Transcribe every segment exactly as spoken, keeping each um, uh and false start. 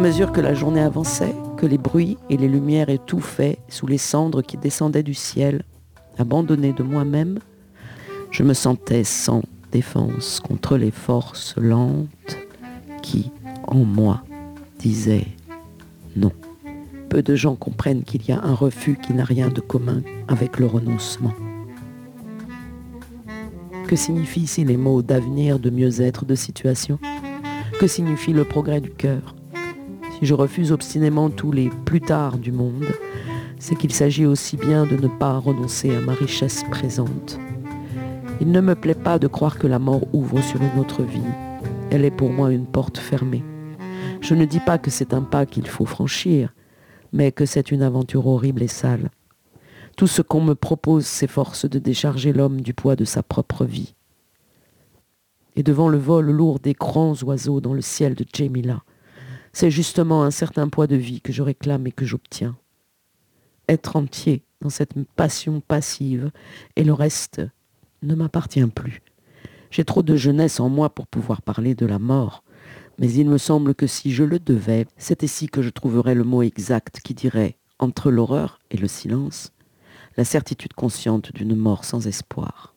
mesure que la journée avançait, que les bruits et les lumières étouffaient sous les cendres qui descendaient du ciel, abandonnée de moi-même, je me sentais sans défense contre les forces lentes qui, en moi, disaient non. Peu de gens comprennent qu'il y a un refus qui n'a rien de commun avec le renoncement. Que signifient ici les mots d'avenir, de mieux-être, de situation ? Que signifie le progrès du cœur ? Si je refuse obstinément tous les plus tard du monde, c'est qu'il s'agit aussi bien de ne pas renoncer à ma richesse présente. Il ne me plaît pas de croire que la mort ouvre sur une autre vie. Elle est pour moi une porte fermée. Je ne dis pas que c'est un pas qu'il faut franchir, mais que c'est une aventure horrible et sale. Tout ce qu'on me propose s'efforce de décharger l'homme du poids de sa propre vie. Et devant le vol lourd des grands oiseaux dans le ciel de Djémila, c'est justement un certain poids de vie que je réclame et que j'obtiens. Être entier dans cette passion passive et le reste ne m'appartient plus. J'ai trop de jeunesse en moi pour pouvoir parler de la mort, mais il me semble que si je le devais, c'est ici que je trouverais le mot exact qui dirait, entre l'horreur et le silence, la certitude consciente d'une mort sans espoir.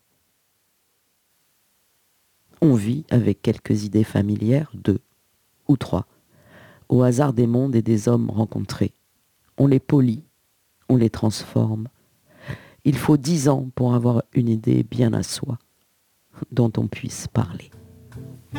On vit avec quelques idées familières, deux ou trois, au hasard des mondes et des hommes rencontrés. On les polit, on les transforme. Il faut dix ans pour avoir une idée bien à soi, dont on puisse parler.